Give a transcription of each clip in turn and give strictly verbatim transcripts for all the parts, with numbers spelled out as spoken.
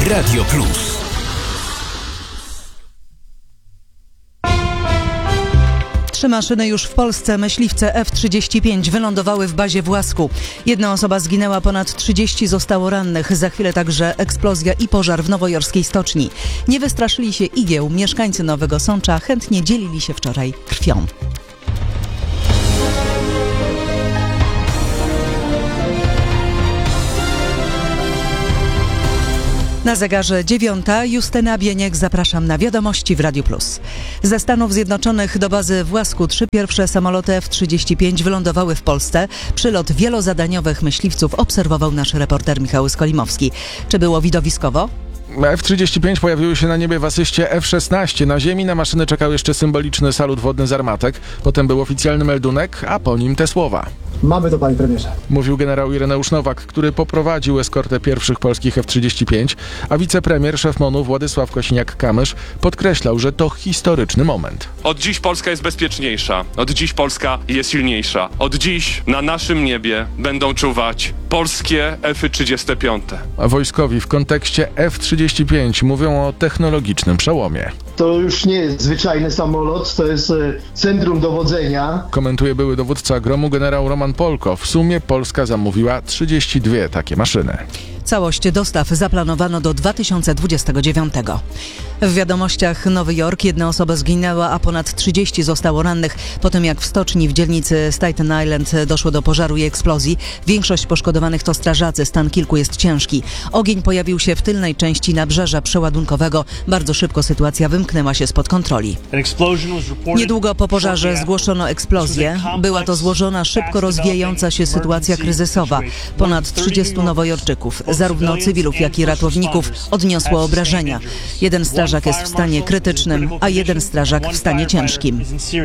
Radio Plus. Trzy maszyny już w Polsce. Myśliwce F trzydzieści pięć wylądowały w bazie w Łasku. Jedna osoba zginęła, ponad trzydzieści zostało rannych. Za chwilę także eksplozja i pożar w nowojorskiej stoczni. Nie wystraszyli się igieł. Mieszkańcy Nowego Sącza chętnie dzielili się wczoraj krwią. Na zegarze dziewiąta. Justyna Bieniek, zapraszam na wiadomości w Radiu Plus. Ze Stanów Zjednoczonych do bazy w Łasku trzy pierwsze samoloty F trzydzieści pięć wylądowały w Polsce. Przylot wielozadaniowych myśliwców obserwował nasz reporter Michał Skolimowski. Czy było widowiskowo? F trzydzieści pięć pojawiły się na niebie w asyście F szesnaście. Na ziemi na maszyny czekał jeszcze symboliczny salut wodny z armatek. Potem był oficjalny meldunek, a po nim te słowa. Mamy to, panie premierze. Mówił generał Ireneusz Nowak, który poprowadził eskortę pierwszych polskich F trzydzieści pięć, a wicepremier, szef MON-u Władysław Kosiniak-Kamysz podkreślał, że to historyczny moment. Od dziś Polska jest bezpieczniejsza. Od dziś Polska jest silniejsza. Od dziś na naszym niebie będą czuwać polskie F trzydzieści pięć. A wojskowi w kontekście F trzydzieści pięć mówią o technologicznym przełomie. To już nie jest zwyczajny samolot, to jest e, centrum dowodzenia. Komentuje były dowódca gromu generał Roman Polko. W sumie Polska zamówiła trzydzieści dwie takie maszyny. Całość dostaw zaplanowano do dwa tysiące dwudziestego dziewiątego. W wiadomościach Nowy Jork jedna osoba zginęła, a ponad trzydzieści zostało rannych po tym, jak w stoczni w dzielnicy Staten Island doszło do pożaru i eksplozji. Większość poszkodowanych to strażacy, stan kilku jest ciężki. Ogień pojawił się w tylnej części nabrzeża przeładunkowego. Bardzo szybko sytuacja wymknęła się spod kontroli. Niedługo po pożarze zgłoszono eksplozję. Była to złożona, szybko rozwijająca się sytuacja kryzysowa. Ponad trzydziestu nowojorczyków, zarówno cywilów, jak i ratowników, odniosło obrażenia. Jeden strażak jest w stanie krytycznym, a jeden strażak w stanie ciężkim.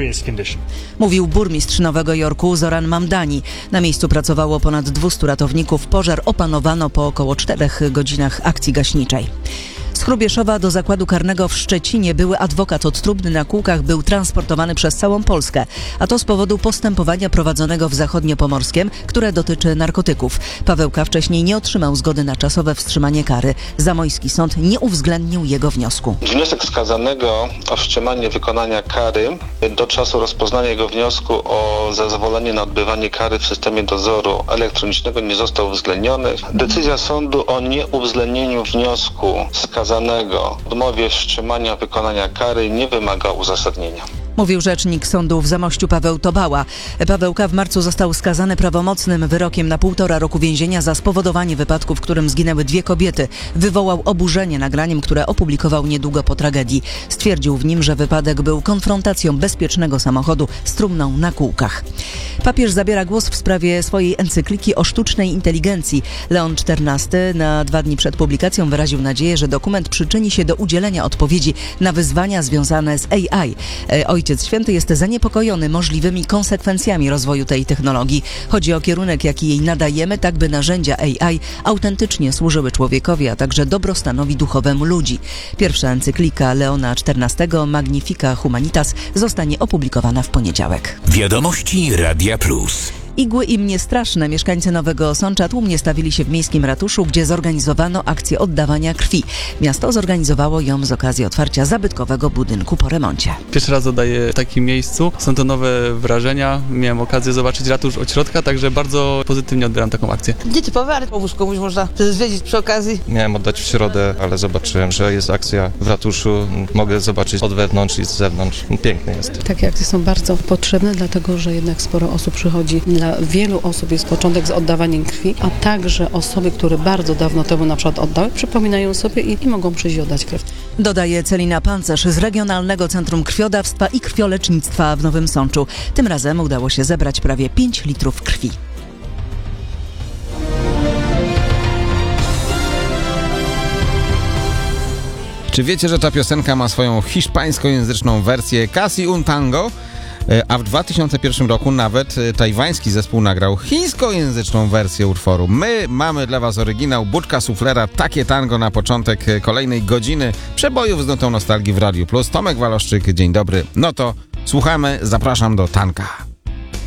Mówił burmistrz Nowego Jorku Zoran Mamdani. Na miejscu pracowało ponad dwustu ratowników. Pożar opanowano po około czterech godzinach akcji gaśniczej. Z Hrubieszowa do zakładu karnego w Szczecinie były adwokat od Trubny na kółkach był transportowany przez całą Polskę, a to z powodu postępowania prowadzonego w Zachodniopomorskiem, które dotyczy narkotyków. Paweł K. wcześniej nie otrzymał zgody na czasowe wstrzymanie kary. Zamojski sąd nie uwzględnił jego wniosku. Wniosek skazanego o wstrzymanie wykonania kary do czasu rozpoznania jego wniosku o zezwolenie na odbywanie kary w systemie dozoru elektronicznego nie został uwzględniony. Decyzja sądu o nieuwzględnieniu wniosku skazanego w odmowie wstrzymania wykonania kary nie wymaga uzasadnienia. Mówił rzecznik sądu w Zamościu Paweł Tobała. Paweł K. w marcu został skazany prawomocnym wyrokiem na półtora roku więzienia za spowodowanie wypadku, w którym zginęły dwie kobiety. Wywołał oburzenie nagraniem, które opublikował niedługo po tragedii. Stwierdził w nim, że wypadek był konfrontacją bezpiecznego samochodu z trumną na kółkach. Papież zabiera głos w sprawie swojej encykliki o sztucznej inteligencji. Leon czternasty na dwa dni przed publikacją wyraził nadzieję, że dokument przyczyni się do udzielenia odpowiedzi na wyzwania związane z A I. Ojciec Święty jest zaniepokojony możliwymi konsekwencjami rozwoju tej technologii. Chodzi o kierunek, jaki jej nadajemy, tak by narzędzia A I autentycznie służyły człowiekowi, a także dobrostanowi duchowemu ludzi. Pierwsza encyklika Leona czternastego Magnifica Humanitas zostanie opublikowana w poniedziałek. Wiadomości Radia Plus. Igły im niestraszne. Mieszkańcy Nowego Sącza tłumnie stawili się w miejskim ratuszu, gdzie zorganizowano akcję oddawania krwi. Miasto zorganizowało ją z okazji otwarcia zabytkowego budynku po remoncie. Pierwszy raz oddaję w takim miejscu. Są to nowe wrażenia. Miałem okazję zobaczyć ratusz od środka, także bardzo pozytywnie odbieram taką akcję. Nietypowe, ale powóz komuś można zwiedzić przy okazji. Miałem oddać w środę, ale zobaczyłem, że jest akcja w ratuszu. Mogę zobaczyć od wewnątrz i z zewnątrz. Piękne jest. Takie akcje są bardzo potrzebne, dlatego że jednak sporo osób przychodzi. Dla wielu osób jest początek z oddawaniem krwi, a także osoby, które bardzo dawno temu na przykład oddały, przypominają sobie i, i mogą przyjść i oddać krew. Dodaje Celina Pancerz z Regionalnego Centrum Krwiodawstwa i Krwiolecznictwa w Nowym Sączu. Tym razem udało się zebrać prawie pięć litrów krwi. Czy wiecie, że ta piosenka ma swoją hiszpańskojęzyczną wersję Casi un Tango? A w dwa tysiące pierwszym roku nawet tajwański zespół nagrał chińskojęzyczną wersję utworu. My mamy dla was oryginał Buczka Suflera, takie tango na początek kolejnej godziny przebojów z nutą nostalgii w Radiu Plus. Tomek Waloszczyk, dzień dobry. No to słuchamy, zapraszam do tanka.